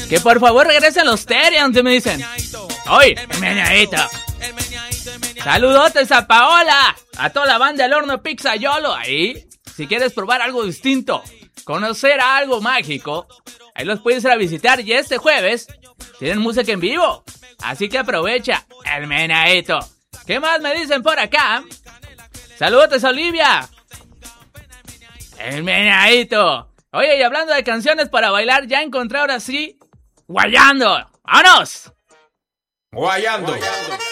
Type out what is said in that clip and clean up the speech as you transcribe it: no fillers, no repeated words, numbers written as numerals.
Que por favor regresen los Terians, me dicen. ¡Oye, el meneadito! Saludotes a Paola, a toda la banda del Horno Pizzaiolo. Ahí, si quieres probar algo distinto, conocer algo mágico, ahí los puedes ir a visitar. Y este jueves tienen música en vivo, así que aprovecha el meneadito. ¿Qué más me dicen por acá? Saludotes a Olivia. El meneadito. Oye, y hablando de canciones para bailar, ya encontré ahora sí Guayando. ¡Vámonos! Guayando.